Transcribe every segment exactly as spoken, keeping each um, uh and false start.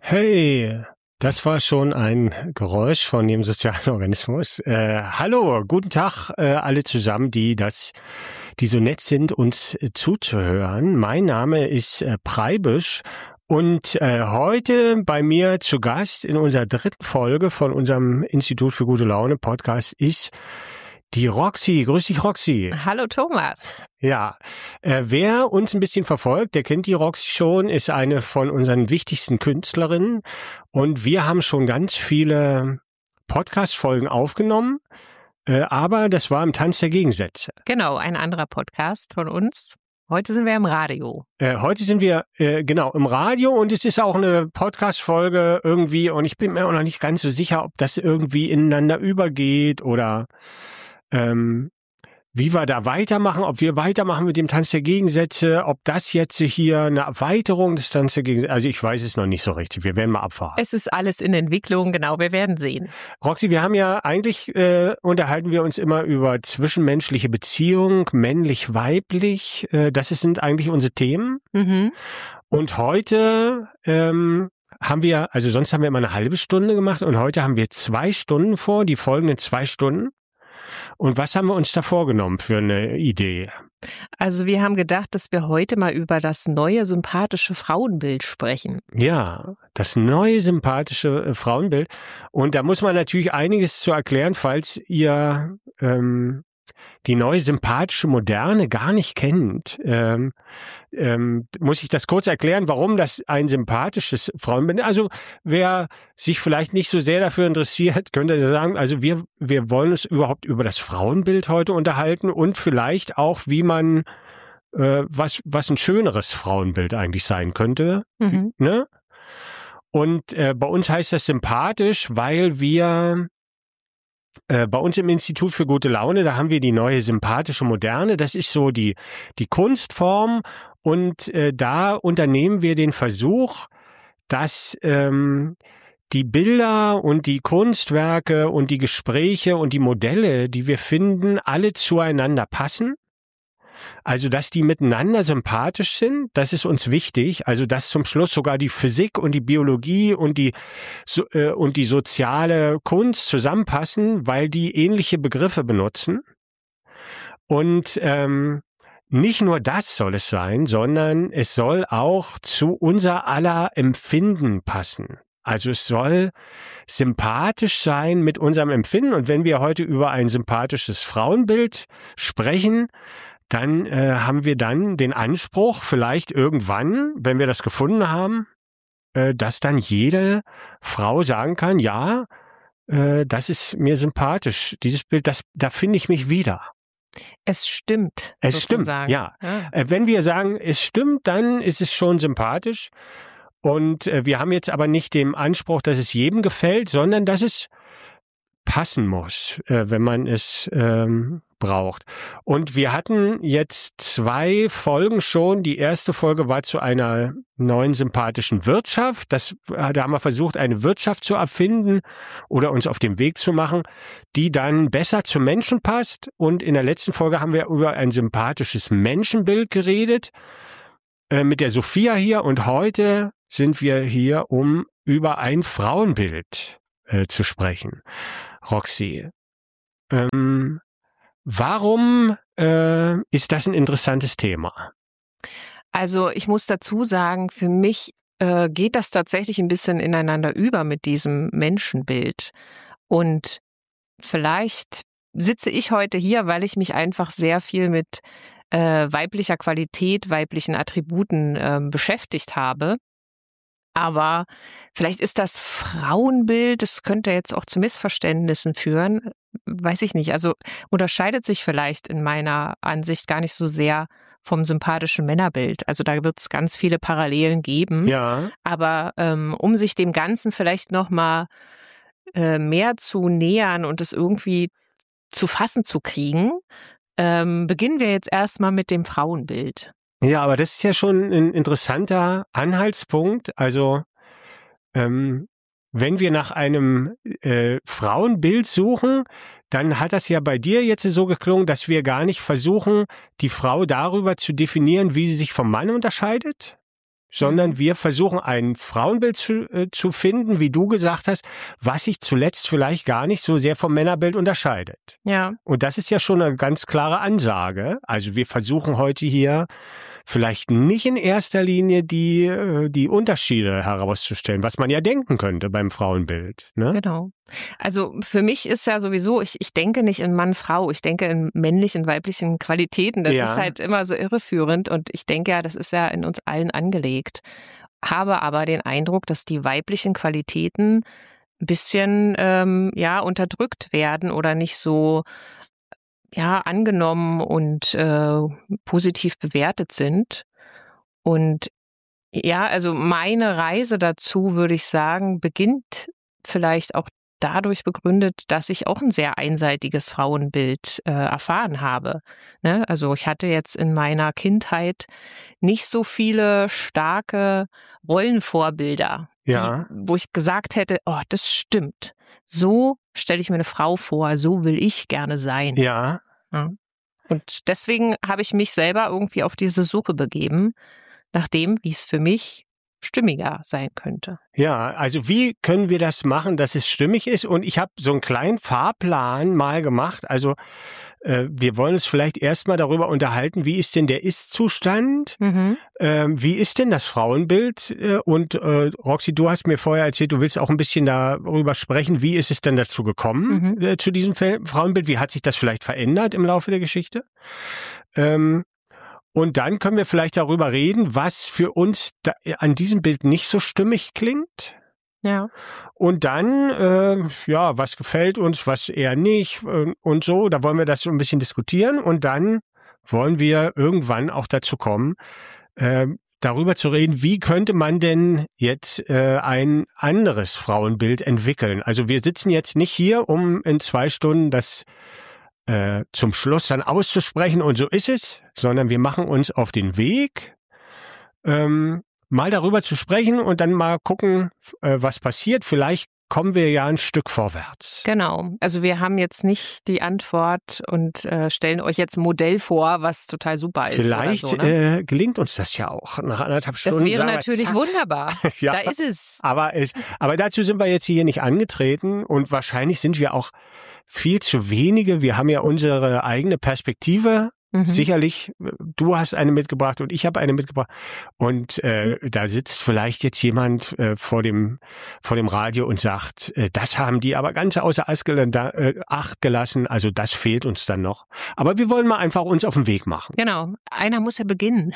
Hey, das war schon ein Geräusch von dem sozialen Organismus. Äh, hallo, guten Tag äh, alle zusammen, die das, die so nett sind, uns äh, zuzuhören. Mein Name ist äh, Preibisch und äh, heute bei mir zu Gast in unserer dritten Folge von unserem Institut für gute Laune Podcast ist die Roxy. Grüß dich, Roxy. Hallo, Thomas. Ja, äh, wer uns ein bisschen verfolgt, der kennt die Roxy schon, ist eine von unseren wichtigsten Künstlerinnen und wir haben schon ganz viele Podcast-Folgen aufgenommen, äh, aber das war im Tanz der Gegensätze. Genau, ein anderer Podcast von uns. Heute sind wir im Radio. Äh, heute sind wir äh, genau im Radio und es ist auch eine Podcast-Folge irgendwie und ich bin mir auch noch nicht ganz so sicher, ob das irgendwie ineinander übergeht oder ähm, wie wir da weitermachen, ob wir weitermachen mit dem Tanz der Gegensätze, ob das jetzt hier eine Erweiterung des Tanz der Gegensätze, also ich weiß es noch nicht so richtig, wir werden mal abwarten. Es ist alles in Entwicklung, genau, wir werden sehen. Roxy, wir haben ja eigentlich, äh, unterhalten wir uns immer über zwischenmenschliche Beziehungen, männlich-weiblich, äh, das sind eigentlich unsere Themen. Mhm. Und heute ähm, haben wir, also sonst haben wir immer eine halbe Stunde gemacht und heute haben wir zwei Stunden vor, die folgenden zwei Stunden. Und was haben wir uns da vorgenommen für eine Idee? Also wir haben gedacht, dass wir heute mal über das neue sympathische Frauenbild sprechen. Ja, das neue sympathische Frauenbild. Und da muss man natürlich einiges zu erklären, falls ihr ähm, die neue sympathische Moderne gar nicht kennt. Ähm, ähm, muss ich das kurz erklären, warum das ein sympathisches Frauenbild ist? Also wer sich vielleicht nicht so sehr dafür interessiert, könnte sagen, also wir, wir wollen uns überhaupt über das Frauenbild heute unterhalten und vielleicht auch, wie man, äh, was, was ein schöneres Frauenbild eigentlich sein könnte. Mhm. Ne? Und äh, bei uns heißt das sympathisch, weil wir Äh, bei uns im Institut für gute Laune, da haben wir die neue sympathische Moderne. Das ist so die, die Kunstform. Und äh, da unternehmen wir den Versuch, dass ähm, die Bilder und die Kunstwerke und die Gespräche und die Modelle, die wir finden, alle zueinander passen. Also, dass die miteinander sympathisch sind, das ist uns wichtig. Also, dass zum Schluss sogar die Physik und die Biologie und die so, äh, und die soziale Kunst zusammenpassen, weil die ähnliche Begriffe benutzen. Und ähm, nicht nur das soll es sein, sondern es soll auch zu unser aller Empfinden passen. Also es soll sympathisch sein mit unserem Empfinden. Und wenn wir heute über ein sympathisches Frauenbild sprechen, dann äh, haben wir dann den Anspruch, vielleicht irgendwann, wenn wir das gefunden haben, äh, dass dann jede Frau sagen kann, ja, äh, das ist mir sympathisch, dieses Bild, das, da finde ich mich wieder. Es stimmt. Es sozusagen. stimmt, ja. ja. Äh, wenn wir sagen, es stimmt, dann ist es schon sympathisch. Und äh, wir haben jetzt aber nicht den Anspruch, dass es jedem gefällt, sondern dass es passen muss, äh, wenn man es ähm, braucht. Und wir hatten jetzt zwei Folgen schon. Die erste Folge war zu einer neuen sympathischen Wirtschaft. Das, da haben wir versucht, eine Wirtschaft zu erfinden oder uns auf den Weg zu machen, die dann besser zum Menschen passt. Und in der letzten Folge haben wir über ein sympathisches Menschenbild geredet, äh, mit der Sophia hier. Und heute sind wir hier, um über ein Frauenbild äh, zu sprechen. Roxy, ähm, warum äh, ist das ein interessantes Thema? Also ich muss dazu sagen, für mich äh, geht das tatsächlich ein bisschen ineinander über mit diesem Menschenbild. Und vielleicht sitze ich heute hier, weil ich mich einfach sehr viel mit äh, weiblicher Qualität, weiblichen Attributen äh, beschäftigt habe. Aber vielleicht ist das Frauenbild, das könnte jetzt auch zu Missverständnissen führen, weiß ich nicht. Also unterscheidet sich vielleicht in meiner Ansicht gar nicht so sehr vom sympathischen Männerbild. Also da wird es ganz viele Parallelen geben. Ja. Aber ähm, um sich dem Ganzen vielleicht noch mal äh, mehr zu nähern und es irgendwie zu fassen zu kriegen, ähm, beginnen wir jetzt erstmal mit dem Frauenbild. Ja, aber das ist ja schon ein interessanter Anhaltspunkt. Also ähm, wenn wir nach einem äh, Frauenbild suchen, dann hat das ja bei dir jetzt so geklungen, dass wir gar nicht versuchen, die Frau darüber zu definieren, wie sie sich vom Mann unterscheidet. sondern Mhm. wir versuchen ein Frauenbild zu, äh, zu finden, wie du gesagt hast, was sich zuletzt vielleicht gar nicht so sehr vom Männerbild unterscheidet. Ja. Und das ist ja schon eine ganz klare Ansage. Also wir versuchen heute hier vielleicht nicht in erster Linie die, äh, die Unterschiede herauszustellen, was man ja denken könnte beim Frauenbild. Ne? Genau. Also für mich ist ja sowieso, ich, ich denke nicht in Mann, Frau, ich denke in männlichen, weiblichen Qualitäten. Das Ja. ist halt immer so irreführend und ich denke ja, das ist ja in uns allen angelegt. Habe aber den Eindruck, dass die weiblichen Qualitäten ein bisschen ähm, ja, unterdrückt werden oder nicht so ja, angenommen und äh, positiv bewertet sind. Und ja, also meine Reise dazu, würde ich sagen, beginnt vielleicht auch dadurch begründet, dass ich auch ein sehr einseitiges Frauenbild äh, erfahren habe. Ne? Also ich hatte jetzt in meiner Kindheit nicht so viele starke Rollenvorbilder, Ja. die, wo ich gesagt hätte, oh, das stimmt. So stelle ich mir eine Frau vor, so will ich gerne sein. Ja. Ja. Und deswegen habe ich mich selber irgendwie auf diese Suche begeben, nach dem, wie es für mich stimmiger sein könnte. Ja, also wie können wir das machen, dass es stimmig ist? Und ich habe so einen kleinen Fahrplan mal gemacht. Also äh, wir wollen uns vielleicht erstmal darüber unterhalten, wie ist denn der Ist-Zustand? Mhm. Ähm, wie ist denn das Frauenbild? Äh, und äh, Roxy, du hast mir vorher erzählt, du willst auch ein bisschen darüber sprechen, wie ist es denn dazu gekommen, Mhm. äh, zu diesem Fe- Frauenbild? Wie hat sich das vielleicht verändert im Laufe der Geschichte? Ähm, Und dann können wir vielleicht darüber reden, was für uns da an diesem Bild nicht so stimmig klingt. Ja. Und dann, äh, ja, was gefällt uns, was eher nicht äh, und so. Da wollen wir das so ein bisschen diskutieren. Und dann wollen wir irgendwann auch dazu kommen, äh, darüber zu reden, wie könnte man denn jetzt äh, ein anderes Frauenbild entwickeln. Also wir sitzen jetzt nicht hier, um in zwei Stunden das Äh, zum Schluss dann auszusprechen und so ist es, sondern wir machen uns auf den Weg, ähm, mal darüber zu sprechen und dann mal gucken, äh, was passiert. Vielleicht kommen wir ja ein Stück vorwärts. Genau. Also wir haben jetzt nicht die Antwort und äh, stellen euch jetzt ein Modell vor, was total super ist. Vielleicht oder so, ne? äh, gelingt uns das ja auch nach anderthalb Stunden. Das wäre sagen wir, natürlich zack. wunderbar. Ja. Da ist es. Aber, es, aber dazu sind wir jetzt hier nicht angetreten und wahrscheinlich sind wir auch viel zu wenige. Wir haben ja unsere eigene Perspektive. Mhm. Sicherlich, du hast eine mitgebracht und ich habe eine mitgebracht. Und äh, da sitzt vielleicht jetzt jemand äh, vor dem vor dem Radio und sagt, äh, das haben die aber ganz außer Acht gelassen. Also das fehlt uns dann noch. Aber wir wollen mal einfach uns auf den Weg machen. Genau. Einer muss ja beginnen.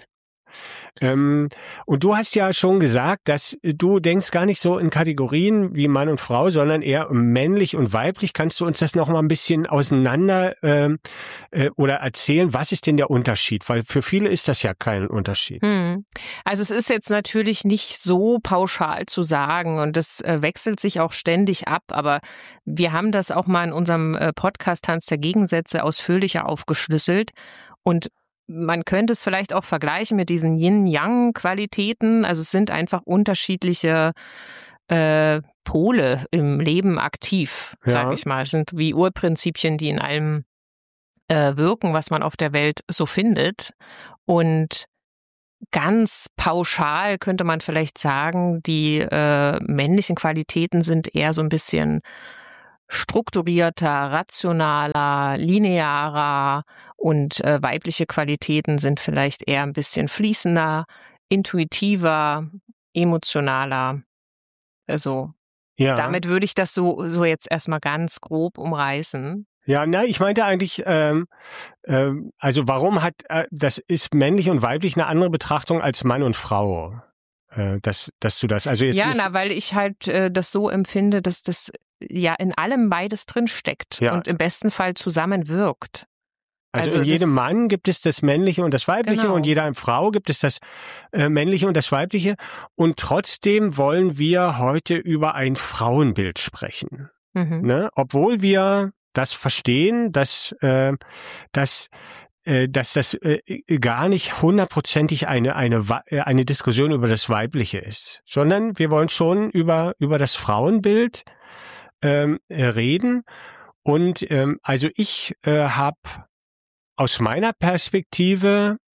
Ähm, und du hast ja schon gesagt, dass du denkst gar nicht so in Kategorien wie Mann und Frau, sondern eher männlich und weiblich. Kannst du uns das noch mal ein bisschen auseinander ähm, äh, oder erzählen? Was ist denn der Unterschied? Weil für viele ist das ja kein Unterschied. Hm. Also es ist jetzt natürlich nicht so pauschal zu sagen und das äh, wechselt sich auch ständig ab, aber wir haben das auch mal in unserem äh, Podcast Tanz der Gegensätze ausführlicher aufgeschlüsselt und man könnte es vielleicht auch vergleichen mit diesen Yin-Yang-Qualitäten. Also es sind einfach unterschiedliche äh, Pole im Leben aktiv, Ja. sage ich mal. Es sind wie Urprinzipien, die in allem äh, wirken, was man auf der Welt so findet. Und ganz pauschal könnte man vielleicht sagen, die äh, männlichen Qualitäten sind eher so ein bisschen strukturierter, rationaler, linearer und äh, weibliche Qualitäten sind vielleicht eher ein bisschen fließender, intuitiver, emotionaler. Also Ja. damit würde ich das so, so jetzt erstmal ganz grob umreißen. Ja, na, ich meinte eigentlich, ähm, ähm, also warum hat, äh, das ist männlich und weiblich eine andere Betrachtung als Mann und Frau? Äh, dass, dass du das, also jetzt Ja, nicht, na, weil ich halt äh, das so empfinde, dass das ja in allem beides drinsteckt Ja. und im besten Fall zusammenwirkt. also, also in jedem das- Mann gibt es das Männliche und das Weibliche Genau. und jeder Frau gibt es das äh, Männliche und das Weibliche und trotzdem wollen wir heute über ein Frauenbild sprechen. Mhm. Ne? Obwohl wir das verstehen, dass, äh, dass, äh, dass das äh, gar nicht hundertprozentig eine, eine, Wa- äh, eine Diskussion über das Weibliche ist, sondern wir wollen schon über, über das Frauenbild ähm, äh, reden. Und ähm, also ich äh, habe aus meiner Perspektive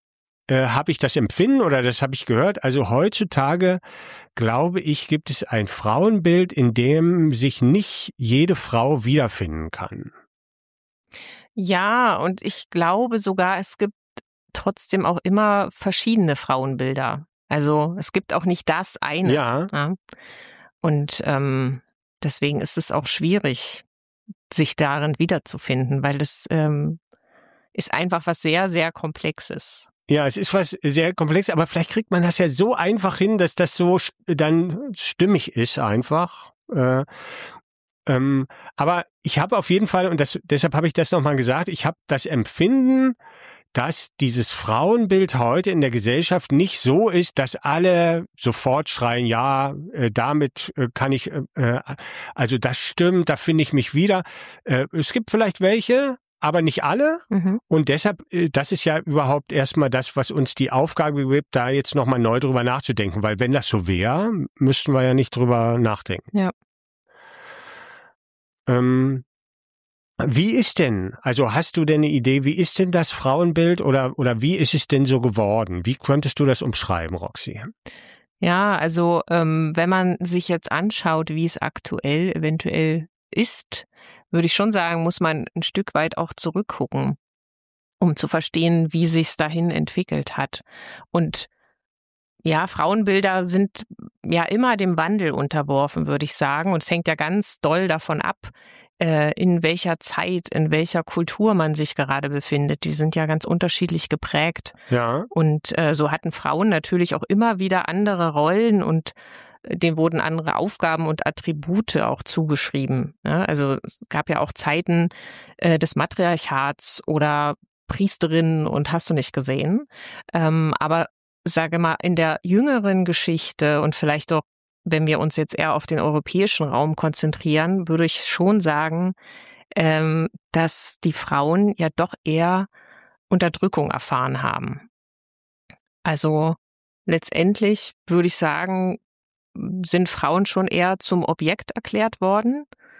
äh, habe ich das Empfinden oder das habe ich gehört. Also heutzutage, glaube ich, gibt es ein Frauenbild, in dem sich nicht jede Frau wiederfinden kann. Ja, und ich glaube sogar, es gibt trotzdem auch immer verschiedene Frauenbilder. Also es gibt auch nicht das eine. Ja. Ja? Und ähm, deswegen ist es auch schwierig, sich darin wiederzufinden, weil das ähm, ist einfach was sehr, sehr Komplexes. Ja, es ist was sehr komplex, aber vielleicht kriegt man das ja so einfach hin, dass das so dann stimmig ist einfach. Äh, ähm, aber ich habe auf jeden Fall, und das, deshalb habe ich das nochmal gesagt, ich habe das Empfinden, dass dieses Frauenbild heute in der Gesellschaft nicht so ist, dass alle sofort schreien, ja, äh, damit äh, kann ich, äh, also das stimmt, da finde ich mich wieder. Äh, es gibt vielleicht welche, aber nicht alle. Mhm. Und deshalb, äh, das ist ja überhaupt erstmal das, was uns die Aufgabe gibt, da jetzt nochmal neu drüber nachzudenken. Weil wenn das so wäre, müssten wir ja nicht drüber nachdenken. Ja. Ähm, Wie ist denn, also hast du denn eine Idee, wie ist denn das Frauenbild oder, oder wie ist es denn so geworden? Wie könntest du das umschreiben, Roxy? Ja, also ähm, wenn man sich jetzt anschaut, wie es aktuell eventuell ist, würde ich schon sagen, muss man ein Stück weit auch zurückgucken, um zu verstehen, wie sich es dahin entwickelt hat. Und ja, Frauenbilder sind ja immer dem Wandel unterworfen, würde ich sagen. Und es hängt ja ganz doll davon ab, äh, in welcher Zeit, in welcher Kultur man sich gerade befindet. Die sind ja ganz unterschiedlich geprägt. Ja. Und äh, so hatten Frauen natürlich auch immer wieder andere Rollen und denen wurden andere Aufgaben und Attribute auch zugeschrieben. Ja, also es gab ja auch Zeiten äh, des Matriarchats oder Priesterinnen und hast du nicht gesehen. Ähm, aber sage mal, in der jüngeren Geschichte und vielleicht auch, wenn wir uns jetzt eher auf den europäischen Raum konzentrieren, würde ich schon sagen, ähm, dass die Frauen ja doch eher Unterdrückung erfahren haben. Also letztendlich würde ich sagen, sind Frauen schon eher zum Objekt erklärt worden,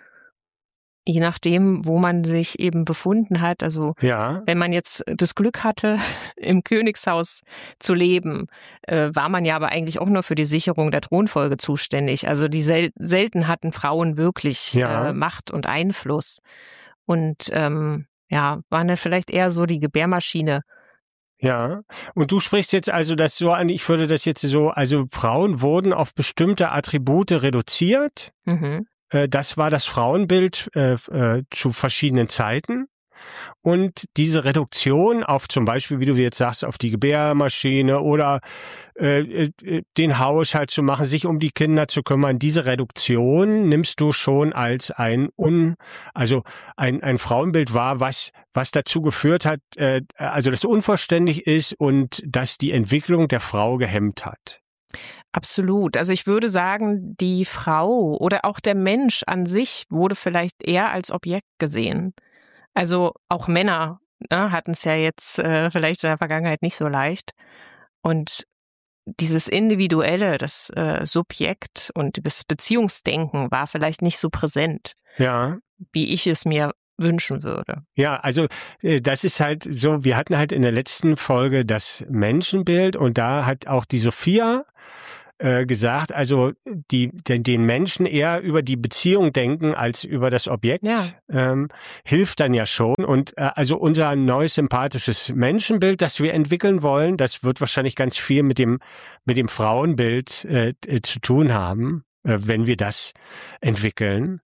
je nachdem, wo man sich eben befunden hat. Also Ja. wenn man jetzt das Glück hatte, im Königshaus zu leben, äh, war man ja aber eigentlich auch nur für die Sicherung der Thronfolge zuständig. Also die sel- selten hatten Frauen wirklich Ja. äh, Macht und Einfluss. Und ähm, ja, waren dann vielleicht eher so die Gebärmaschine. Ja, und du sprichst jetzt also das so an, ich würde das jetzt so, also Frauen wurden auf bestimmte Attribute reduziert. Mhm. Äh, das war das Frauenbild äh, äh, zu verschiedenen Zeiten. Und diese Reduktion auf zum Beispiel, wie du jetzt sagst, auf die Gebärmaschine oder äh, äh, den Haushalt zu machen, sich um die Kinder zu kümmern, diese Reduktion nimmst du schon als ein un, also ein, ein Frauenbild wahr, was, was dazu geführt hat, äh, also das unvollständig ist und das die Entwicklung der Frau gehemmt hat. Absolut. Also ich würde sagen, die Frau oder auch der Mensch an sich wurde vielleicht eher als Objekt gesehen. Also auch Männer ne, hatten es ja jetzt äh, vielleicht in der Vergangenheit nicht so leicht. Und dieses Individuelle, das äh, Subjekt und das Beziehungsdenken war vielleicht nicht so präsent, Ja. wie ich es mir wünschen würde. Ja, also äh, das ist halt so, wir hatten halt in der letzten Folge das Menschenbild und da hat auch die Sophia äh, gesagt, also die den, den Menschen eher über die Beziehung denken als über das Objekt, Ja. ähm, hilft dann ja schon. Und äh, also unser neues sympathisches Menschenbild, das wir entwickeln wollen, das wird wahrscheinlich ganz viel mit dem mit dem Frauenbild äh, zu tun haben, äh, wenn wir das entwickeln.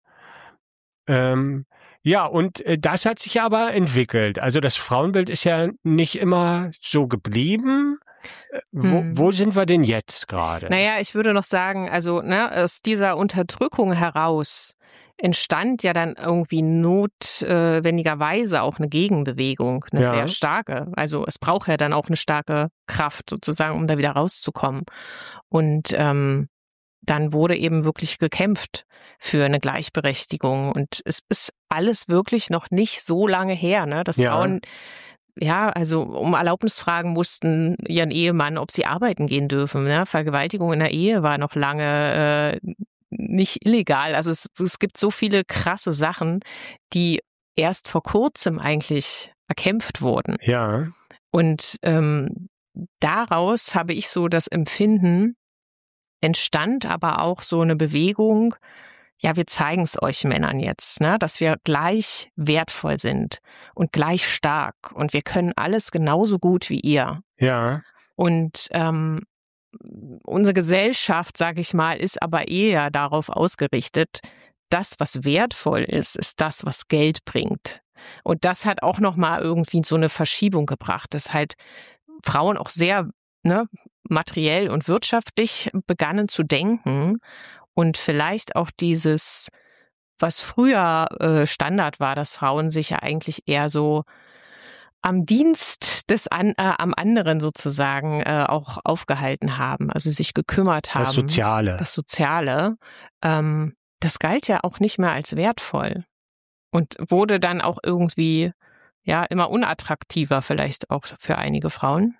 Ähm, ja, und äh, das hat sich aber entwickelt. Also das Frauenbild ist ja nicht immer so geblieben. Äh, wo, Hm. wo sind wir denn jetzt gerade? Naja, ich würde noch sagen, also ne, aus dieser Unterdrückung heraus entstand ja dann irgendwie notwendigerweise auch eine Gegenbewegung, eine Ja. sehr starke. Also es braucht ja dann auch eine starke Kraft sozusagen, um da wieder rauszukommen. Und ähm, dann wurde eben wirklich gekämpft für eine Gleichberechtigung. Und es ist alles wirklich noch nicht so lange her, ne, dass Ja. Frauen ja, also um Erlaubnis fragen mussten ihren Ehemann, ob sie arbeiten gehen dürfen. Ne? Vergewaltigung in der Ehe war noch lange äh, nicht illegal. Also es, es gibt so viele krasse Sachen, die erst vor kurzem eigentlich erkämpft wurden. Ja. Und ähm, daraus habe ich so das Empfinden, entstand aber auch so eine Bewegung, ja, wir zeigen es euch Männern jetzt, ne, dass wir gleich wertvoll sind und gleich stark und wir können alles genauso gut wie ihr. Ja. Und ähm, unsere Gesellschaft, sage ich mal, ist aber eher darauf ausgerichtet, das, was wertvoll ist, ist das, was Geld bringt. Und das hat auch nochmal irgendwie so eine Verschiebung gebracht, dass halt Frauen auch sehr ne, materiell und wirtschaftlich begannen zu denken und vielleicht auch dieses, was früher äh, Standard war, dass Frauen sich ja eigentlich eher so am Dienst des an, äh, am anderen sozusagen äh, auch aufgehalten haben, also sich gekümmert haben. Das Soziale. Das Soziale. Ähm, das galt ja auch nicht mehr als wertvoll und wurde dann auch irgendwie ja immer unattraktiver vielleicht auch für einige Frauen.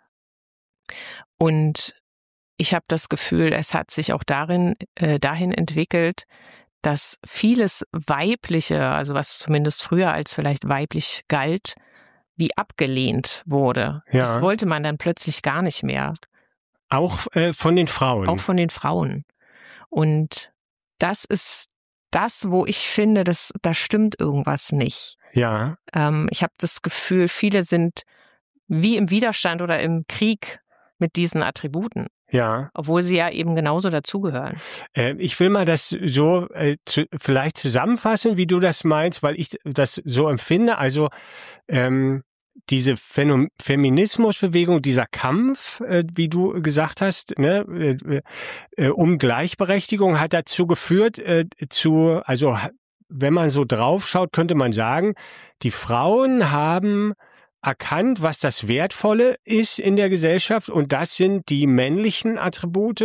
Und ich habe das Gefühl, es hat sich auch darin äh, dahin entwickelt, dass vieles Weibliche, also was zumindest früher als vielleicht weiblich galt, wie abgelehnt wurde. Ja. Das wollte man dann plötzlich gar nicht mehr. Auch äh, von den Frauen. Auch von den Frauen. Und das ist das, wo ich finde, dass da stimmt irgendwas nicht. Ja. Ähm, ich habe das Gefühl, viele sind wie im Widerstand oder im Krieg mit diesen Attributen. Ja. Obwohl sie ja eben genauso dazugehören. Äh, ich will mal das so äh, zu, vielleicht zusammenfassen, wie du das meinst, weil ich das so empfinde. Also ähm, diese Phenom- Feminismusbewegung, dieser Kampf, äh, wie du gesagt hast, ne, äh, äh, um Gleichberechtigung hat dazu geführt, äh, zu, also wenn man so draufschaut, könnte man sagen, die Frauen haben erkannt, was das Wertvolle ist in der Gesellschaft und das sind die männlichen Attribute.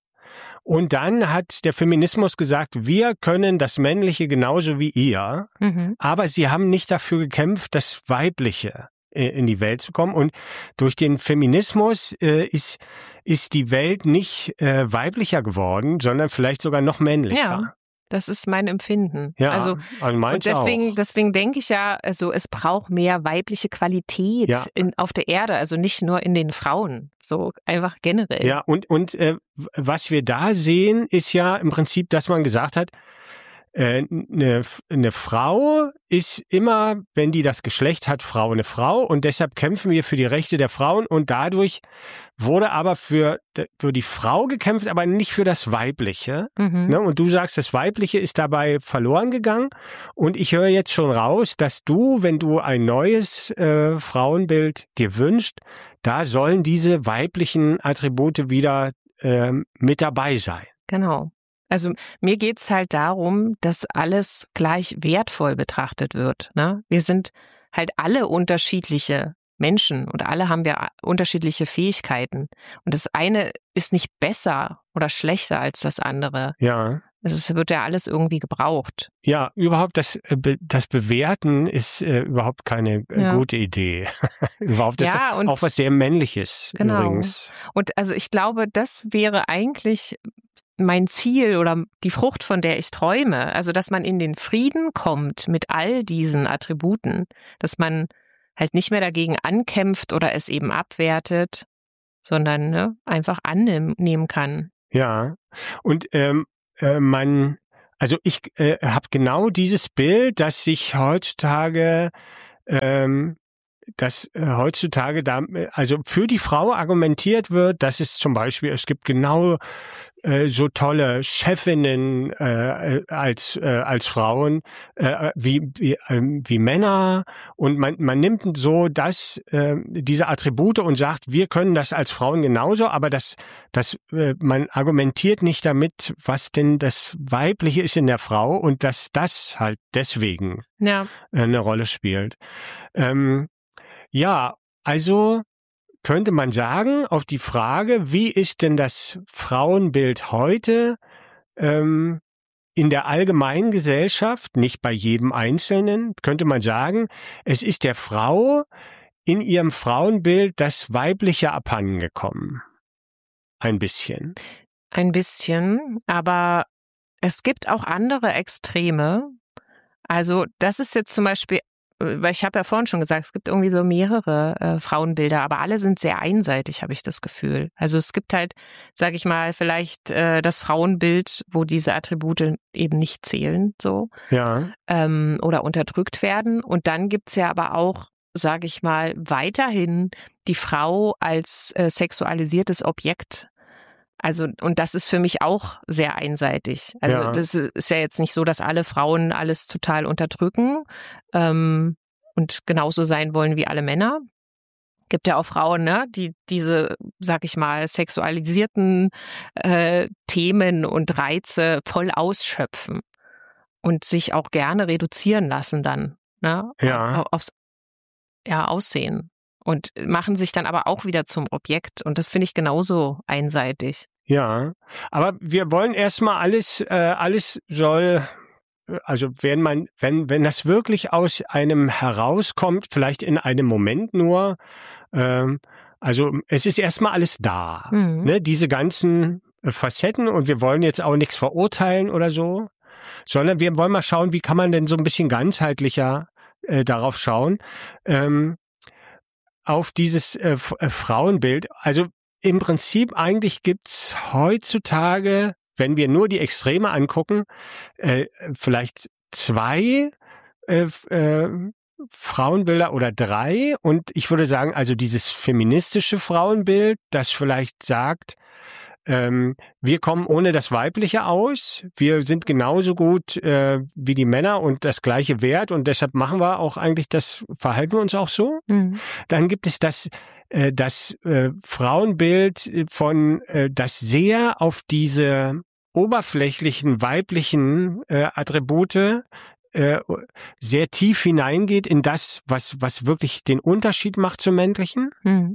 Und dann hat der Feminismus gesagt, wir können das Männliche genauso wie ihr, mhm. aber sie haben nicht dafür gekämpft, das Weibliche in die Welt zu kommen. Und durch den Feminismus äh, ist, ist die Welt nicht äh, weiblicher geworden, sondern vielleicht sogar noch männlicher. Ja. Das ist mein Empfinden. Ja, also, also und deswegen, auch. deswegen denke ich ja, also es braucht mehr weibliche Qualität ja. in, auf der Erde, also nicht nur in den Frauen, so einfach generell. Ja, und, und äh, was wir da sehen, ist ja im Prinzip, dass man gesagt hat, äh, eine, eine Frau ist immer, wenn die das Geschlecht hat, Frau eine Frau und deshalb kämpfen wir für die Rechte der Frauen und dadurch wurde aber für, für die Frau gekämpft, aber nicht für das Weibliche. Mhm. Ne? Und du sagst, das Weibliche ist dabei verloren gegangen und ich höre jetzt schon raus, dass du, wenn du ein neues äh, Frauenbild dir wünschst, da sollen diese weiblichen Attribute wieder äh, mit dabei sein. Genau. Also mir geht's halt darum, dass alles gleich wertvoll betrachtet wird. Ne? Wir sind halt alle unterschiedliche Menschen und alle haben wir unterschiedliche Fähigkeiten. Und das eine ist nicht besser oder schlechter als das andere. Ja. Es wird ja alles irgendwie gebraucht. Ja, überhaupt das, das Bewerten ist äh, überhaupt keine äh, ja. gute Idee. überhaupt ja, ist und auch was sehr Männliches genau. übrigens. Und also ich glaube, das wäre eigentlich mein Ziel oder die Frucht, von der ich träume. Also, dass man in den Frieden kommt mit all diesen Attributen. Dass man halt nicht mehr dagegen ankämpft oder es eben abwertet, sondern ne, einfach annehmen kann. Ja, und ähm, äh, man, also ich äh, habe genau dieses Bild, dass sich heutzutage ähm, dass äh, heutzutage da, also für die Frau argumentiert wird, dass es zum Beispiel, es gibt genau äh, so tolle Chefinnen äh, als äh, als Frauen äh, wie wie, äh, wie Männer und man man nimmt so das äh, diese Attribute und sagt, wir können das als Frauen genauso, aber das das äh, man argumentiert nicht damit, was denn das Weibliche ist in der Frau und dass das halt deswegen ja. äh, eine Rolle spielt. Ähm, Ja, also könnte man sagen, auf die Frage, wie ist denn das Frauenbild heute ähm, in der allgemeinen Gesellschaft, nicht bei jedem Einzelnen, könnte man sagen, es ist der Frau in ihrem Frauenbild das Weibliche abhandengekommen. Ein bisschen. Ein bisschen, aber es gibt auch andere Extreme. Also das ist jetzt zum Beispiel weil ich habe ja vorhin schon gesagt, es gibt irgendwie so mehrere äh, Frauenbilder, aber alle sind sehr einseitig, habe ich das Gefühl. Also es gibt halt, sage ich mal, vielleicht äh, das Frauenbild, wo diese Attribute eben nicht zählen, so. Ja. Ähm, oder unterdrückt werden. Und dann gibt's ja aber auch, sage ich mal, weiterhin die Frau als äh, sexualisiertes Objekt. Also, und das ist für mich auch sehr einseitig. Also, Ja. das ist ja jetzt nicht so, dass alle Frauen alles total unterdrücken ähm, und genauso sein wollen wie alle Männer. Gibt ja auch Frauen, ne, die diese, sag ich mal, sexualisierten äh, Themen und Reize voll ausschöpfen und sich auch gerne reduzieren lassen dann, ne, Ja. aufs ja, Aussehen. Und machen sich dann aber auch wieder zum Objekt. Und das finde ich genauso einseitig. Ja, aber wir wollen erstmal alles, äh, alles soll, also wenn man, wenn, wenn das wirklich aus einem herauskommt, vielleicht in einem Moment nur, ähm, also es ist erstmal alles da, Mhm. ne, diese ganzen äh, Facetten, und wir wollen jetzt auch nichts verurteilen oder so, sondern wir wollen mal schauen, wie kann man denn so ein bisschen ganzheitlicher äh, darauf schauen, ähm, auf dieses äh, F- äh, Frauenbild. Also im Prinzip eigentlich gibt's heutzutage, wenn wir nur die Extreme angucken, äh, vielleicht zwei äh, f- äh, Frauenbilder oder drei. Und ich würde sagen, also dieses feministische Frauenbild, das vielleicht sagt, ähm, wir kommen ohne das Weibliche aus. Wir sind genauso gut äh, wie die Männer und das gleiche Wert, und deshalb machen wir auch eigentlich das, verhalten wir uns auch so. Mhm. Dann gibt es das, äh, das äh, Frauenbild von, äh, das sehr auf diese oberflächlichen weiblichen äh, Attribute äh, sehr tief hineingeht in das, was, was wirklich den Unterschied macht zum Männlichen. Mhm.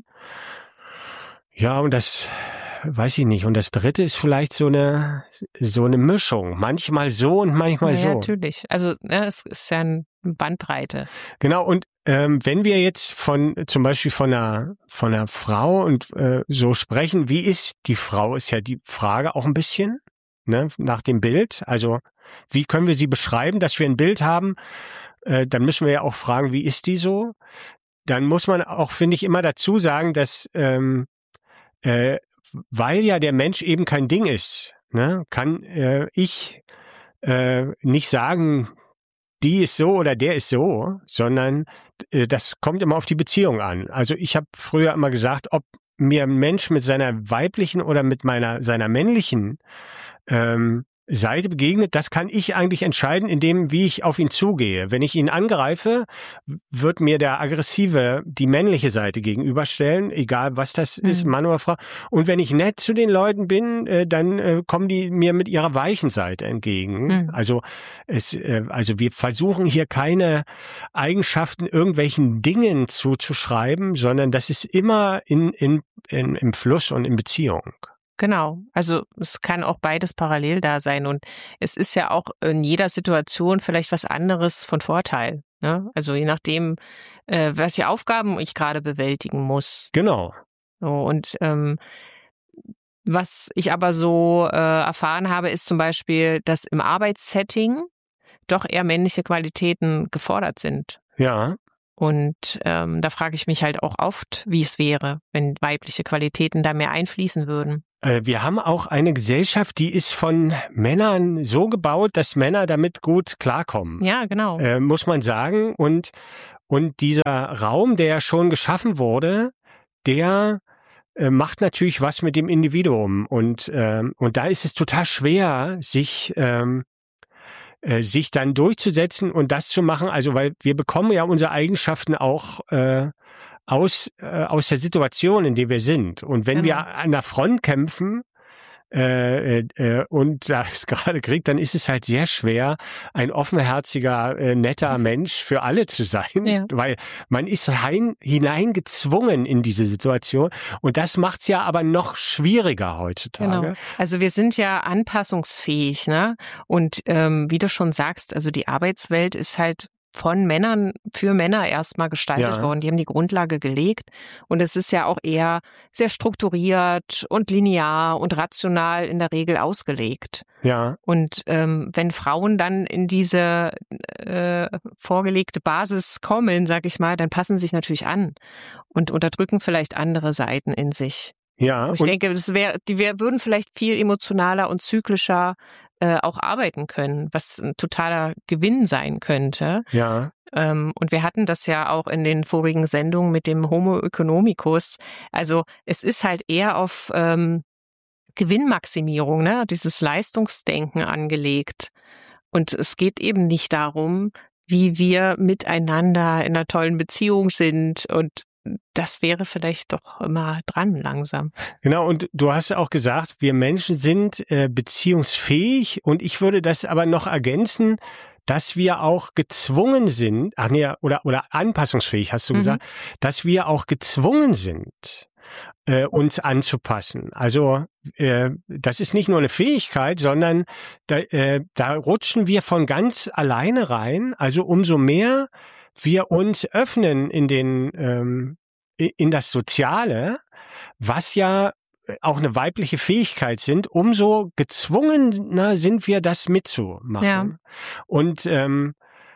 Ja, und das weiß ich nicht. Und das dritte ist vielleicht so eine, so eine Mischung. Manchmal so und manchmal Ja, so. natürlich. Also ne, es ist ja eine Bandbreite. Genau, und ähm, wenn wir jetzt von zum Beispiel von einer von einer Frau und äh, so sprechen, wie ist die Frau, ist ja die Frage auch ein bisschen, ne, nach dem Bild. Also wie können wir sie beschreiben, dass wir ein Bild haben? Äh, dann müssen wir ja auch fragen, wie ist die so? Dann muss man auch, finde ich, immer dazu sagen, dass ähm, äh, weil ja der Mensch eben kein Ding ist, ne, kann äh, ich äh, nicht sagen, die ist so oder der ist so, sondern äh, das kommt immer auf die Beziehung an. Also ich habe früher immer gesagt, ob mir ein Mensch mit seiner weiblichen oder mit meiner seiner männlichen ähm, Seite begegnet, das kann ich eigentlich entscheiden, indem wie ich auf ihn zugehe. Wenn ich ihn angreife, wird mir der aggressive die männliche Seite gegenüberstellen, egal was das Mhm. ist, Mann oder Frau. Und wenn ich nett zu den Leuten bin, äh, dann äh, kommen die mir mit ihrer weichen Seite entgegen. Mhm. Also es, äh, also wir versuchen hier keine Eigenschaften irgendwelchen Dingen zuzuschreiben, sondern das ist immer in, in, in im Fluss und in Beziehung. Genau. Also es kann auch beides parallel da sein. Und es ist ja auch in jeder Situation vielleicht was anderes von Vorteil. Ne? Also je nachdem, äh, welche Aufgaben ich gerade bewältigen muss. Genau. So, und ähm, was ich aber so äh, erfahren habe, ist zum Beispiel, dass im Arbeitssetting doch eher männliche Qualitäten gefordert sind. Ja. Und ähm, da frage ich mich halt auch oft, wie es wäre, wenn weibliche Qualitäten da mehr einfließen würden. Äh, Wir haben auch eine Gesellschaft, die ist von Männern so gebaut, dass Männer damit gut klarkommen, Ja, genau. äh, muss man sagen. Und, und dieser Raum, der schon geschaffen wurde, der äh, macht natürlich was mit dem Individuum. Und, ähm, und da ist es total schwer, sich, ähm, äh, sich dann durchzusetzen und das zu machen. Also, weil wir bekommen ja unsere Eigenschaften auch äh, aus, äh, aus der Situation, in der wir sind. Und wenn Genau. wir an der Front kämpfen, äh, äh, und da ist gerade Krieg, dann ist es halt sehr schwer, ein offenherziger, äh, netter Mensch für alle zu sein, Ja. weil man ist hein, hineingezwungen in diese Situation, und das macht's ja aber noch schwieriger heutzutage. Genau. Also wir sind ja anpassungsfähig, ne? Und ähm, wie du schon sagst, also die Arbeitswelt ist halt von Männern für Männer erstmal gestaltet Ja. worden. Die haben die Grundlage gelegt. Und es ist ja auch eher sehr strukturiert und linear und rational in der Regel ausgelegt. Ja. Und ähm, wenn Frauen dann in diese äh, vorgelegte Basis kommen, sag ich mal, dann passen sie sich natürlich an und unterdrücken vielleicht andere Seiten in sich. Ja. Und ich denke, das wär, die wär, würden vielleicht viel emotionaler und zyklischer äh, auch arbeiten können, was ein totaler Gewinn sein könnte. Ja. Ähm, und wir hatten das ja auch in den vorigen Sendungen mit dem Homo economicus. Also es ist halt eher auf ähm, Gewinnmaximierung, ne, dieses Leistungsdenken angelegt. Und es geht eben nicht darum, wie wir miteinander in einer tollen Beziehung sind. Und das wäre vielleicht doch immer dran langsam. Genau, und du hast auch gesagt, wir Menschen sind äh, beziehungsfähig, und ich würde das aber noch ergänzen, dass wir auch gezwungen sind, ach nee, oder, oder anpassungsfähig hast du Mhm. gesagt, dass wir auch gezwungen sind, äh, uns anzupassen. Also äh, das ist nicht nur eine Fähigkeit, sondern da, äh, da rutschen wir von ganz alleine rein. Also umso mehr wir uns öffnen in den ähm, in das Soziale, was ja auch eine weibliche Fähigkeit sind, umso gezwungener sind wir, das mitzumachen. Ja. Und ähm,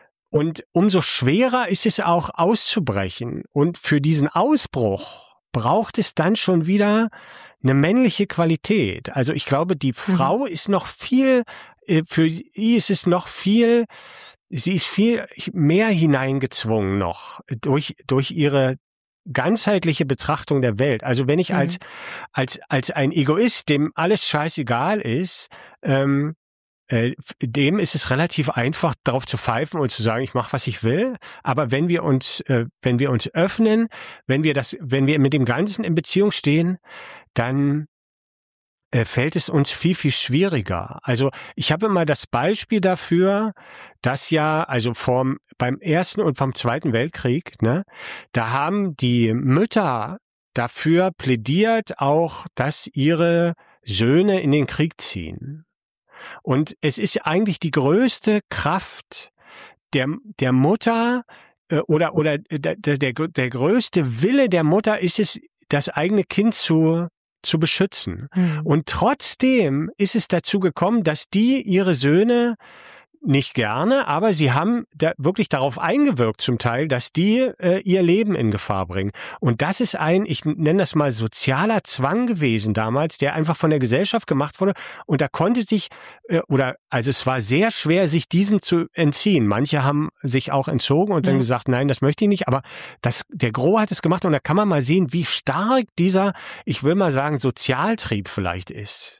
und umso schwerer ist es auch auszubrechen. Und für diesen Ausbruch braucht es dann schon wieder eine männliche Qualität. Also ich glaube, die Frau ist noch viel, äh, für sie ist es noch viel, sie ist viel mehr hineingezwungen noch durch, durch ihre ganzheitliche Betrachtung der Welt. Also wenn ich Mhm. als, als, als ein Egoist, dem alles scheißegal ist, ähm, äh, dem ist es relativ einfach, darauf zu pfeifen und zu sagen, ich mache, was ich will. Aber wenn wir uns, äh, wenn wir uns öffnen, wenn wir das, wenn wir mit dem Ganzen in Beziehung stehen, dann äh, fällt es uns viel, viel schwieriger. Also ich habe immer das Beispiel dafür, dass ja, also vom, beim Ersten und vom Zweiten Weltkrieg, ne, da haben die Mütter dafür plädiert auch, dass ihre Söhne in den Krieg ziehen. Und es ist eigentlich die größte Kraft der, der Mutter äh, oder, oder der, der, der größte Wille der Mutter ist es, das eigene Kind zu zu beschützen. Mhm. Und trotzdem ist es dazu gekommen, dass die ihre Söhne nicht gerne, aber sie haben da wirklich darauf eingewirkt zum Teil, dass die äh, ihr Leben in Gefahr bringen. Und das ist ein, ich nenne das mal sozialer Zwang gewesen damals, der einfach von der Gesellschaft gemacht wurde. Und da konnte sich, äh, oder also es war sehr schwer, sich diesem zu entziehen. Manche haben sich auch entzogen und dann Ja. gesagt, nein, das möchte ich nicht. Aber das, der Gros hat es gemacht, und da kann man mal sehen, wie stark dieser, ich will mal sagen, Sozialtrieb vielleicht ist.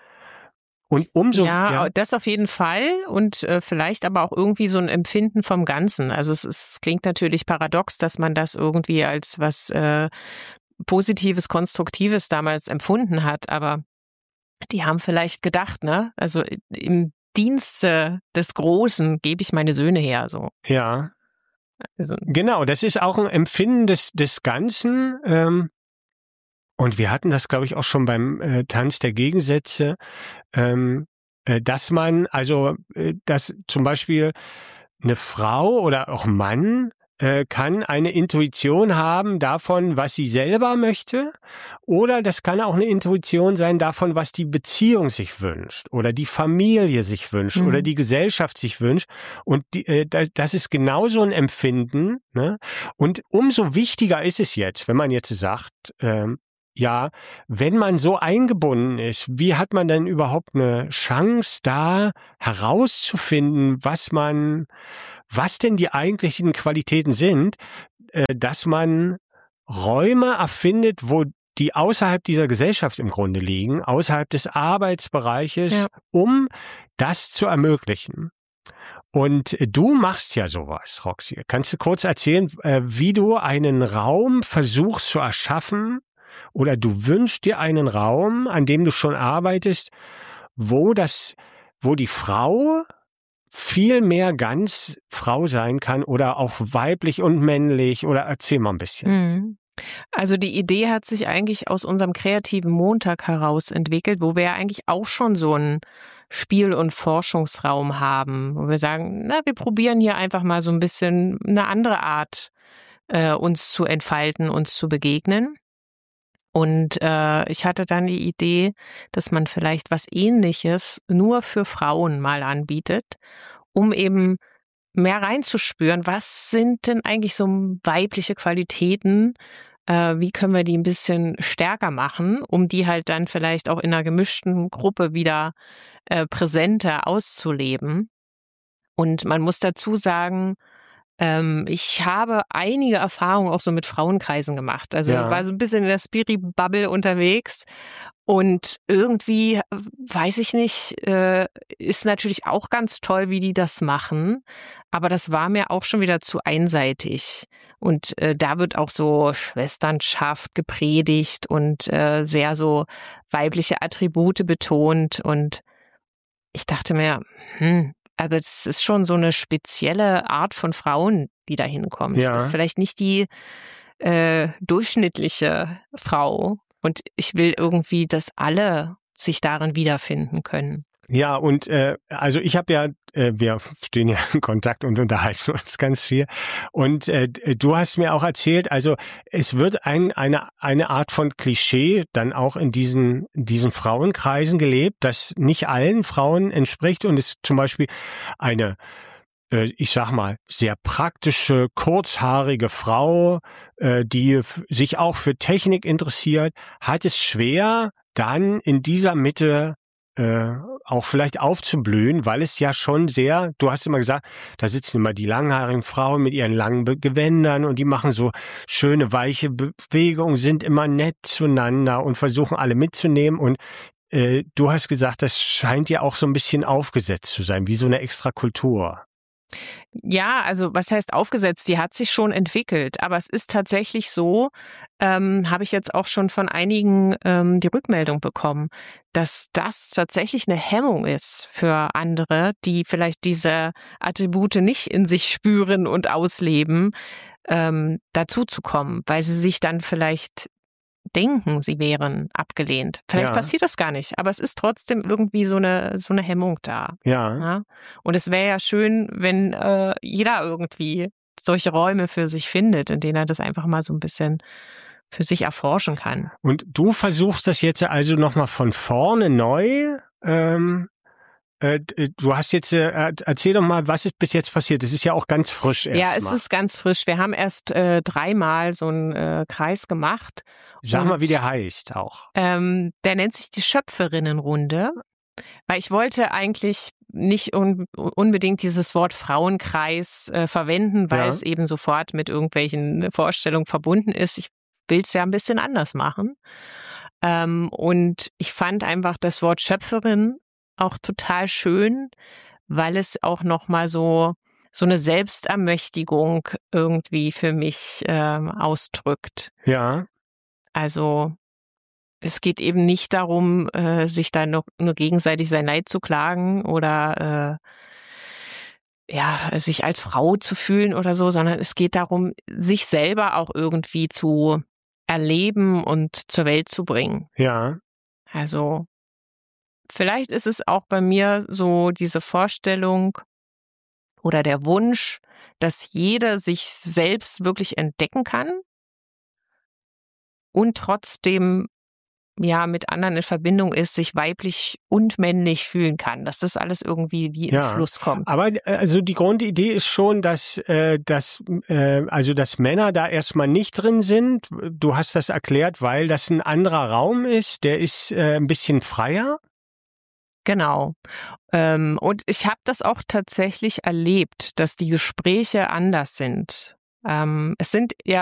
Und umso, ja, ja, das auf jeden Fall und äh, vielleicht aber auch irgendwie so ein Empfinden vom Ganzen. Also es, es klingt natürlich paradox, dass man das irgendwie als was äh, Positives, Konstruktives damals empfunden hat, aber die haben vielleicht gedacht, ne? Also im Dienste des Großen gebe ich meine Söhne her, so. ja. Also, Genau, das ist auch ein Empfinden des, des Ganzen. Ähm, und wir hatten das, glaube ich, auch schon beim äh, Tanz der Gegensätze, ähm, äh, dass man, also, äh, dass zum Beispiel eine Frau oder auch Mann äh, kann eine Intuition haben davon, was sie selber möchte, oder das kann auch eine Intuition sein davon, was die Beziehung sich wünscht oder die Familie sich wünscht Mhm. oder die Gesellschaft sich wünscht. Und die, äh, da- das ist genauso ein Empfinden. Ne? Und umso wichtiger ist es jetzt, wenn man jetzt sagt, ähm, ja, wenn man so eingebunden ist, wie hat man denn überhaupt eine Chance, da herauszufinden, was man, was denn die eigentlichen Qualitäten sind, äh, dass man Räume erfindet, wo die außerhalb dieser Gesellschaft im Grunde liegen, außerhalb des Arbeitsbereiches, Ja. um das zu ermöglichen. Und du machst ja sowas, Roxy. Kannst du kurz erzählen, äh, wie du einen Raum versuchst zu erschaffen, oder du wünschst dir einen Raum, an dem du schon arbeitest, wo das, wo die Frau viel mehr ganz Frau sein kann oder auch weiblich und männlich, oder erzähl mal ein bisschen. Mhm. Also die Idee hat sich eigentlich aus unserem kreativen Montag heraus entwickelt, wo wir ja eigentlich auch schon so ein Spiel- und Forschungsraum haben, wo wir sagen, na, wir probieren hier einfach mal so ein bisschen eine andere Art, äh, uns zu entfalten, uns zu begegnen. Und äh, ich hatte dann die Idee, dass man vielleicht was Ähnliches nur für Frauen mal anbietet, um eben mehr reinzuspüren, was sind denn eigentlich so weibliche Qualitäten, äh, wie können wir die ein bisschen stärker machen, um die halt dann vielleicht auch in einer gemischten Gruppe wieder äh, präsenter auszuleben. Und man muss dazu sagen, ähm, ich habe einige Erfahrungen auch so mit Frauenkreisen gemacht. Also Ja. war so ein bisschen in der Spiri-Bubble unterwegs. Und irgendwie, äh, weiß ich nicht, äh, ist natürlich auch ganz toll, wie die das machen. Aber das war mir auch schon wieder zu einseitig. Und äh, da wird auch so Schwesternschaft gepredigt und äh, sehr so weibliche Attribute betont. Und ich dachte mir, hm, aber das ist schon so eine spezielle Art von Frauen, die da hinkommt. Ja. Es ist vielleicht nicht die äh, durchschnittliche Frau. Und ich will irgendwie, dass alle sich darin wiederfinden können. Ja, und äh, also ich habe ja, äh, wir stehen ja in Kontakt und unterhalten uns ganz viel. Und äh, du hast mir auch erzählt, also es wird ein, eine eine Art von Klischee dann auch in diesen in diesen Frauenkreisen gelebt, das nicht allen Frauen entspricht und es zum Beispiel eine äh, ich sag mal, sehr praktische, kurzhaarige Frau, äh, die f- sich auch für Technik interessiert, hat es schwer, dann in dieser Mitte äh, auch vielleicht aufzublühen, weil es ja schon sehr, du hast immer gesagt, da sitzen immer die langhaarigen Frauen mit ihren langen Be- Gewändern und die machen so schöne, weiche Bewegungen, sind immer nett zueinander und versuchen alle mitzunehmen und äh, du hast gesagt, das scheint ja auch so ein bisschen aufgesetzt zu sein, wie so eine extra Kultur. Ja, also was heißt aufgesetzt? Die hat sich schon entwickelt, aber es ist tatsächlich so, ähm, habe ich jetzt auch schon von einigen ähm, die Rückmeldung bekommen, dass das tatsächlich eine Hemmung ist für andere, die vielleicht diese Attribute nicht in sich spüren und ausleben, ähm, dazuzukommen, weil sie sich dann vielleicht denken, sie wären abgelehnt. Vielleicht Ja. passiert das gar nicht, aber es ist trotzdem irgendwie so eine so eine Hemmung da. Ja. Ja? Und es wäre ja schön, wenn äh, jeder irgendwie solche Räume für sich findet, in denen er das einfach mal so ein bisschen für sich erforschen kann. Und du versuchst das jetzt also nochmal von vorne neu. Ähm, äh, d- du hast jetzt, äh, erzähl doch mal, was ist bis jetzt passiert. Das ist ja auch ganz frisch erst Ja, es mal. ist ganz frisch. Wir haben erst äh, dreimal so einen äh, Kreis gemacht. Sag und, mal, wie der heißt auch. Ähm, der nennt sich die Schöpferinnenrunde. Weil ich wollte eigentlich nicht un unbedingt dieses Wort Frauenkreis äh, verwenden, weil Ja. es eben sofort mit irgendwelchen Vorstellungen verbunden ist. Ich will es ja ein bisschen anders machen. Ähm, und ich fand einfach das Wort Schöpferin auch total schön, weil es auch nochmal so, so eine Selbstermächtigung irgendwie für mich ähm, ausdrückt. Ja. Also es geht eben nicht darum, äh, sich da noch nur gegenseitig sein Leid zu klagen oder äh, ja, sich als Frau zu fühlen oder so, sondern es geht darum, sich selber auch irgendwie zu erleben und zur Welt zu bringen. Ja. Also vielleicht ist es auch bei mir so diese Vorstellung oder der Wunsch, dass jeder sich selbst wirklich entdecken kann und trotzdem ja mit anderen in Verbindung ist, sich weiblich und männlich fühlen kann, dass das alles irgendwie wie Ja. im Fluss kommt. Aber äh, also die Grundidee ist schon, dass, äh, dass, äh, also dass Männer da erstmal nicht drin sind. Du hast das erklärt, weil das ein anderer Raum ist, der ist äh, ein bisschen freier. Genau. Ähm, und ich habe das auch tatsächlich erlebt, dass die Gespräche anders sind. Ähm, es sind ja